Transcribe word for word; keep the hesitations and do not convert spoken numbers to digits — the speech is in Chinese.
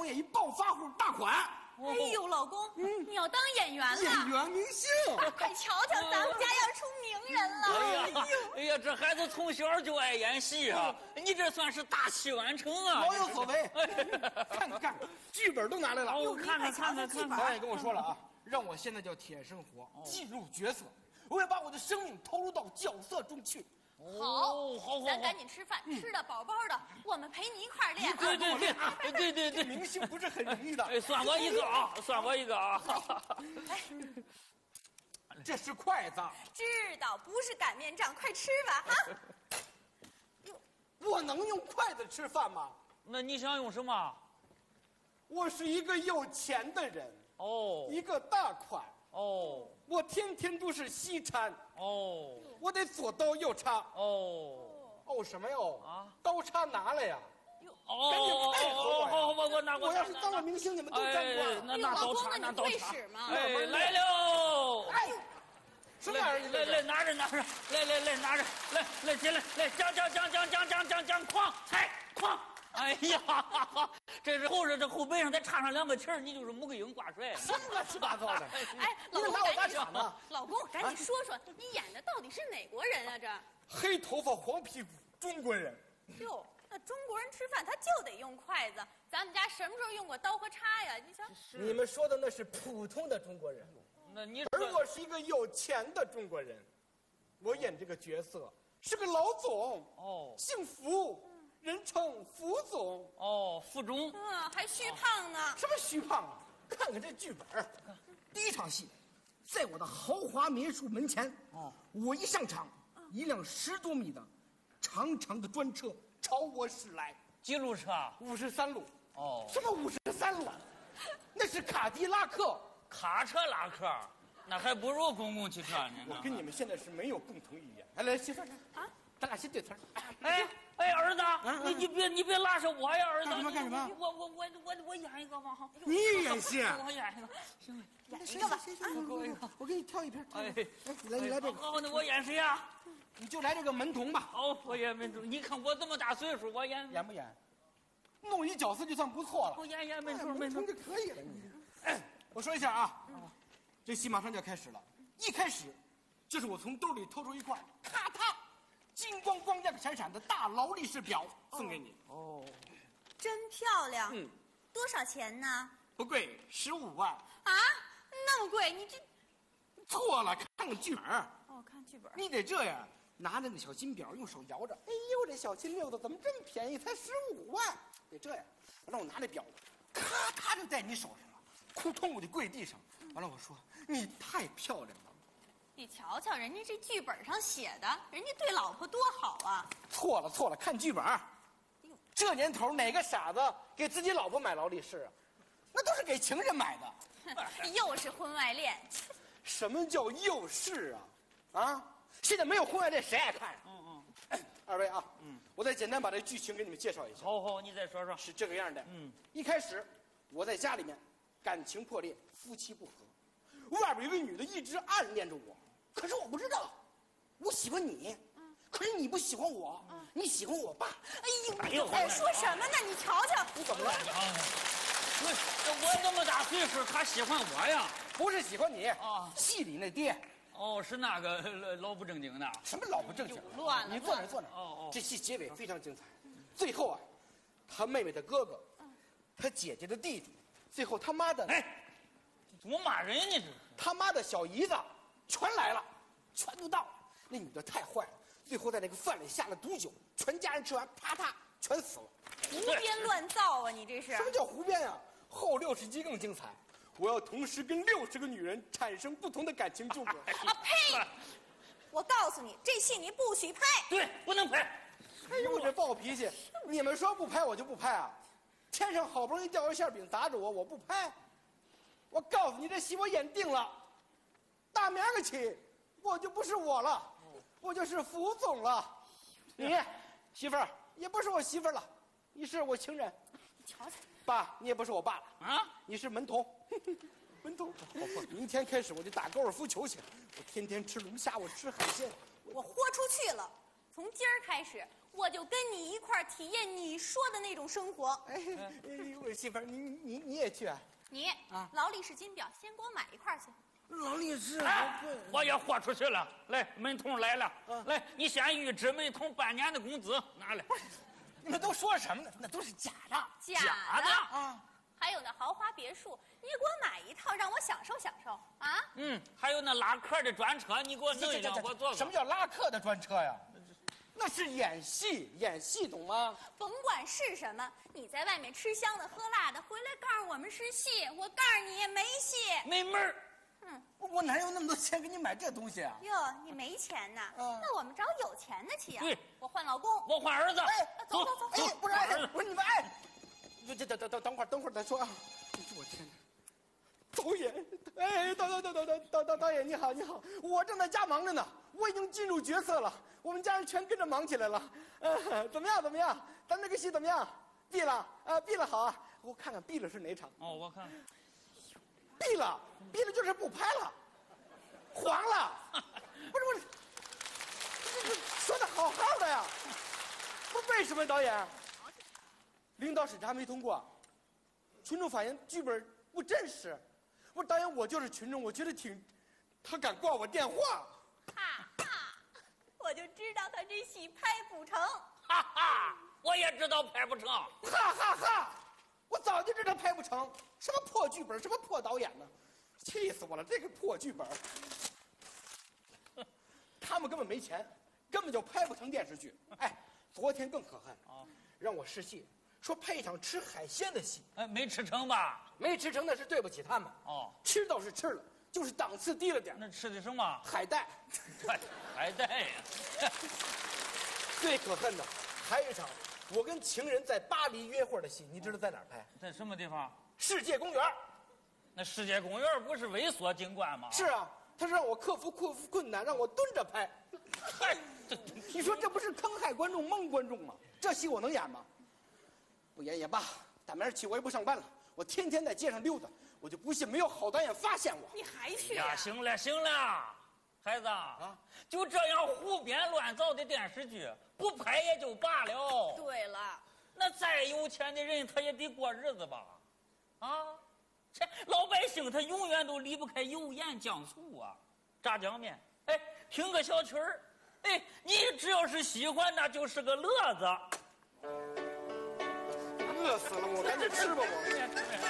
演一暴发户大款。 哎呦，老公，嗯、你要当演员了？ 演员明星， 快瞧瞧，咱们家要出名人了！ 哎呀，哎呀，这孩子从小就爱演戏啊！你这算是大器晚成啊！ 老有所为。看看看，剧本都拿来了。 哦，看看看看看看。 导演跟我说了啊，让我现在叫铁生活，进入角色，我要把我的生命投入到角色中去。 好， 好， 咱赶紧吃饭，吃的饱饱的，我们陪你一块儿练。 对对对对对对， 明星不是很容易的。 哎，算我一个啊，算我一个啊。 哎， 这是筷子。 知道，不是擀面杖，快吃吧啊！ 我能用筷子吃饭吗？ 那你想用什么？ 我是一个有钱的人哦， 一个大款哦， 我天天都是西餐哦， 我得左刀右叉哦哦什么哟啊？ 刀叉拿来呀！ 哦， 赶紧配合我呀！ 好，我我拿我要是当了明星，你们都沾光。 那那刀叉，那刀叉。哎，来喽！ 哎，什么玩意儿？ 来来拿着拿着，来来来拿着，来来进来，来将将将将将将将将哐踩哐！哎呀，这是后头这后背上再插上两个旗儿，你就是穆桂英挂帅。 什么乱七八糟的？ 哎，老公，赶紧说， 老公，赶紧说说，你演的到底是哪国人啊？这黑头发黄屁股中国人。 哟，那中国人吃饭他就得用筷子，咱们家什么时候用过刀和叉呀？你想， 你们说的那是普通的中国人， 那你而我是一个有钱的中国人，我演这个角色是个老总哦， 姓福。人称福总哦，福中， 嗯，还虚胖呢。 什么虚胖啊？看看这剧本，第一场戏，在我的豪华别墅门前，哦，我一上场，一辆十多米的长长的专车朝我驶来。 几路车？ 五十三路。 哦， 什么五十三路？那是卡迪拉克。 卡车拉客，那还不如公共汽车呢。 我跟你们现在是没有共同语言。来来，媳妇儿啊，咱俩先对词儿。 哎。哎，儿子，你你别你别拉着我呀，儿子！ 干什么干什么？ 我我我我我演一个吧，好。 你演戏？ 我演一个，行， 演一个吧。 我给我给你挑一瓶。 哎， 你来你来这个。 好，那我演谁呀？ 你就来这个门童吧。 哦，我演门童。你看我这么大岁数，我演演不演？弄一角色就算不错了。 我演演门童， 门童就可以了。你，我说一下啊，这戏马上就要开始了。一开始，就是我从兜里掏出一块，咔嗒。金光光亮闪闪的大劳力士表送给你哦， 真漂亮。 嗯， 多少钱呢？ 不贵，十五万。 啊，那么贵？你这错了，看看剧本。 哦，看剧本。 你得这样，拿着那小金表，用手摇着。哎呦，这小金溜子怎么这么便宜？才十五万。得这样，完了我拿这表，咔嗒就在你手上了，扑通我就跪地上。完了我说你太漂亮了。 你瞧瞧，人家这剧本上写的，人家对老婆多好啊！ 错了错了，看剧本。这年头哪个傻子给自己老婆买劳力士啊？那都是给情人买的。 又是婚外恋。 什么叫又是啊？啊！现在没有婚外恋，谁爱看呀？嗯嗯。二位啊，嗯，我再简单把这剧情给你们介绍一下。 好好，你再说说。 是这个样的。 嗯， 一开始我在家里面，感情破裂，夫妻不和，外边有个女的一直暗恋着我。可是我不知道，我喜欢你，嗯，可是你不喜欢我，嗯，你喜欢我爸。 哎呦，哎，说什么呢？你瞧瞧， 你怎么了？ 我我这么大岁数，他喜欢我呀？ 不是喜欢你啊， 戏里那爹。 哦，是那个老不正经的。 什么老不正经？ 乱了！ 你坐那坐那。哦哦。这戏结尾非常精彩，最后啊，他妹妹的哥哥，他姐姐的弟弟，最后他妈的， 哎，怎么骂人呢？这是他妈的小姨子。全来了，全都到了。那女的太坏了，最后在那个饭里下了毒酒，全家人吃完，啪嗒全死了。 胡编乱造啊！你这是？ 什么叫胡编啊？后六十集更精彩，我要同时跟六十个女人产生不同的感情纠葛。 啊呸！我告诉你，这戏你不许拍。 对，不能拍。 哎呦，这暴脾气！你们说不拍我就不拍啊？天上好不容易掉一馅饼砸着我，我不拍。我告诉你，这戏我演定了。大明儿起，我就不是我了，我就是福总了。你媳妇儿也不是我媳妇儿了，你是我情人。 你瞧瞧， 爸，你也不是我爸了啊， 你是门童。门童，明天开始我就打高尔夫球去，我天天吃龙虾，我吃海鲜， 我豁出去了。从今儿开始， 我就跟你一块儿体验你说的那种生活。 哎，哎我媳妇儿，你你你也去啊？ 你啊劳力士金表，先给我买一块去。 劳力士， 哎，我也豁出去了。来，门童来了， 嗯来，你先预支门童半年的工资，拿来。 你们都说什么呢？那都是假的。 假假的啊！ 还有那豪华别墅，你给我买一套，让我享受享受啊！ 嗯，还有那拉客的专车，你给我弄一辆，我坐坐。 什么叫拉客的专车呀？那是演戏，演戏懂吗？ 甭管是什么，你在外面吃香的喝辣的，回来告诉我们是戏，我告诉你没戏。 没门儿。 嗯， 我我哪有那么多钱给你买这东西啊？ 哟，你没钱呐？ 嗯那我们找有钱的去啊。 对， 我换老公。 我换儿子。 哎， 走走走哎，不是，哎，不是你们哎，这这等等等会儿等会儿再说啊！我天哪！导演，哎，导导导导导导导导演你好你好，我正在家忙着呢，我已经进入角色了，我们家人全跟着忙起来了。呃，怎么样怎么样？咱这个戏怎么样？闭了啊，闭了好啊，我看看闭了是哪场？ 哦，我看。 闭了，闭了就是不拍了，黄了。不是不是，这这说的好好的呀，不是为什么导演？领导审查没通过，群众反映剧本不真实。我说导演，我就是群众，我觉得挺，他敢挂我电话。 哈哈，我就知道他这戏拍不成。 哈哈，我也知道拍不成。 哈哈哈！我早就知道拍不成，什么破剧本，什么破导演呢，气死我了！这个破剧本，他们根本没钱，根本就拍不成电视剧。哎，昨天更可恨啊，让我试戏，说拍一场吃海鲜的戏， 哎，没吃成吧？ 没吃成那是对不起他们。 哦， 吃倒是吃了，就是档次低了点。 那吃的什么？ 海带。 海海带呀。 最可恨的还有一场，我跟情人在巴黎约会的戏，你知道在哪儿拍？ 在什么地方？ 世界公园。 那世界公园不是猥琐景观吗？ 是啊，他是让我克服克服困难，让我蹲着拍。 嗨， 你说这不是坑害观众、蒙观众吗？这戏我能演吗？不演也罢，打明儿起我也不上班了，我天天在街上溜达，我就不信没有好导演发现我。 你还去呀， 啊？ 行了行了，孩子啊，就这样胡编乱造的电视剧，不拍也就罢了。 对了， 那再有钱的人，他也得过日子吧？啊，这老百姓他永远都离不开油盐酱醋啊，炸酱面。哎，听个小曲儿，哎，你只要是喜欢，那就是个乐子。 饿死了我，赶紧吃吧我。